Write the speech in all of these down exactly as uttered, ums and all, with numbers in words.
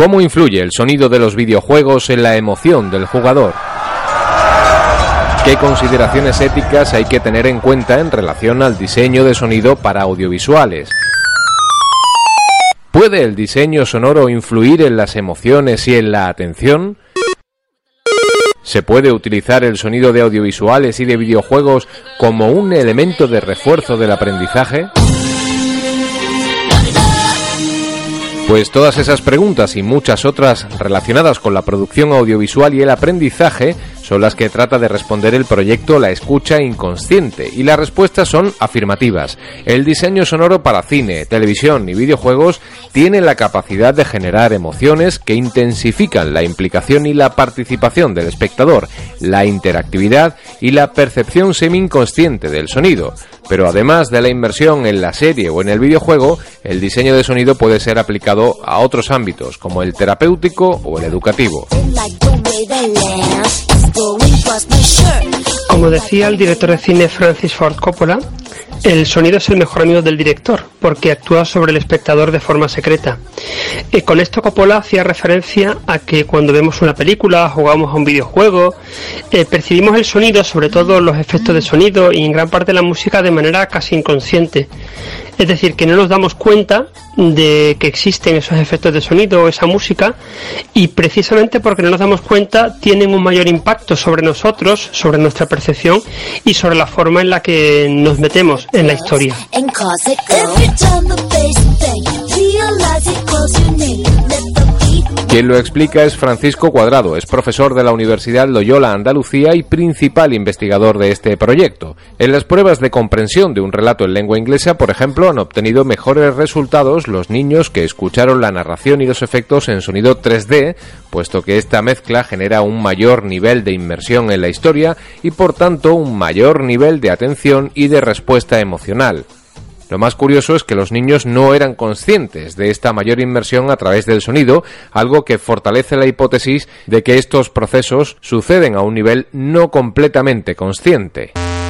¿Cómo influye el sonido de los videojuegos en la emoción del jugador? ¿Qué consideraciones éticas hay que tener en cuenta en relación al diseño de sonido para audiovisuales? ¿Puede el diseño sonoro influir en las emociones y en la atención? ¿Se puede utilizar el sonido de audiovisuales y de videojuegos como un elemento de refuerzo del aprendizaje? Pues todas esas preguntas y muchas otras relacionadas con la producción audiovisual y el aprendizaje son las que trata de responder el proyecto La Escucha Inconsciente, y las respuestas son afirmativas. El diseño sonoro para cine, televisión y videojuegos tiene la capacidad de generar emociones que intensifican la implicación y la participación del espectador, la interactividad y la percepción semi-inconsciente del sonido. Pero además de la inmersión en la serie o en el videojuego, el diseño de sonido puede ser aplicado a otros ámbitos, como el terapéutico o el educativo. Como decía el director de cine Francis Ford Coppola, el sonido es el mejor amigo del director, porque actúa sobre el espectador de forma secreta. Y con esto Coppola hacía referencia a que cuando vemos una película, jugamos a un videojuego, eh, percibimos el sonido, sobre todo los efectos de sonido y en gran parte la música, de manera casi inconsciente. Es decir, que no nos damos cuenta de que existen esos efectos de sonido o esa música, y precisamente porque no nos damos cuenta tienen un mayor impacto sobre nosotros, sobre nuestra percepción y sobre la forma en la que nos metemos en la historia. Quien lo explica es Francisco Cuadrado, es profesor de la Universidad Loyola Andalucía y principal investigador de este proyecto. En las pruebas de comprensión de un relato en lengua inglesa, por ejemplo, han obtenido mejores resultados los niños que escucharon la narración y los efectos en sonido tres D, puesto que esta mezcla genera un mayor nivel de inmersión en la historia y, por tanto, un mayor nivel de atención y de respuesta emocional. Lo más curioso es que los niños no eran conscientes de esta mayor inmersión a través del sonido, algo que fortalece la hipótesis de que estos procesos suceden a un nivel no completamente consciente.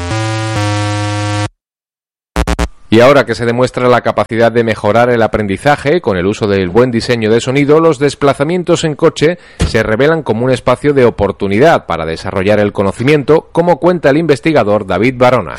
Y ahora que se demuestra la capacidad de mejorar el aprendizaje con el uso del buen diseño de sonido, los desplazamientos en coche se revelan como un espacio de oportunidad para desarrollar el conocimiento, como cuenta el investigador David Barona.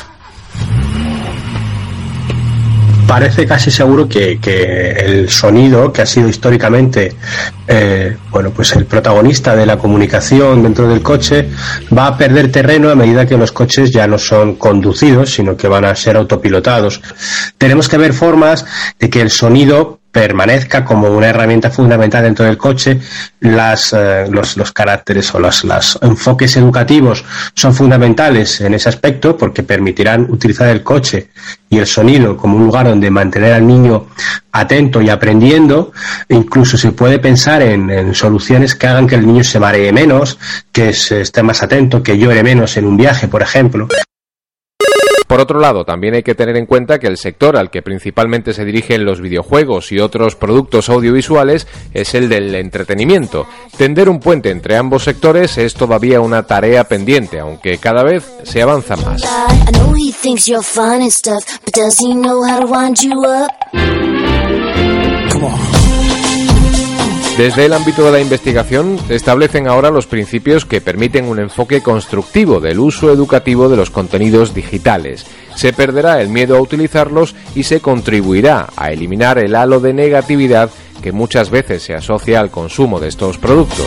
Parece casi seguro que, que el sonido, que ha sido históricamente eh, bueno, pues el protagonista de la comunicación dentro del coche, va a perder terreno a medida que los coches ya no son conducidos, sino que van a ser autopilotados. Tenemos que ver formas de que el sonido permanezca como una herramienta fundamental dentro del coche. Las, eh, los, los caracteres o los, los enfoques educativos son fundamentales en ese aspecto, porque permitirán utilizar el coche y el sonido como un lugar donde mantener al niño atento y aprendiendo. Incluso se puede pensar en, en soluciones que hagan que el niño se maree menos, que se esté más atento, que llore menos en un viaje, por ejemplo. Por otro lado, también hay que tener en cuenta que el sector al que principalmente se dirigen los videojuegos y otros productos audiovisuales es el del entretenimiento. Tender un puente entre ambos sectores es todavía una tarea pendiente, aunque cada vez se avanza más. Desde el ámbito de la investigación se establecen ahora los principios que permiten un enfoque constructivo del uso educativo de los contenidos digitales. Se perderá el miedo a utilizarlos y se contribuirá a eliminar el halo de negatividad que muchas veces se asocia al consumo de estos productos.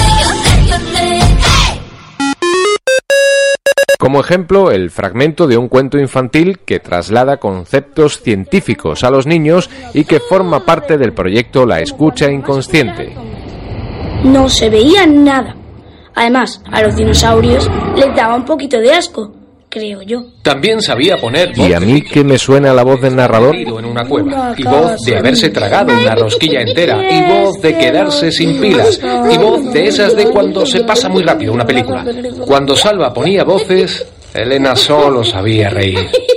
Como ejemplo, el fragmento de un cuento infantil que traslada conceptos científicos a los niños y que forma parte del proyecto La Escucha Inconsciente. No se veía nada. Además, a los dinosaurios les daba un poquito de asco, creo yo. También sabía poner ¿Y a mí qué me suena la voz del narrador? En una cueva, y voz de haberse tragado una rosquilla entera, y voz de quedarse sin pilas, y voz de esas de cuando se pasa muy rápido una película. Cuando Salva ponía voces, Elena solo sabía reír.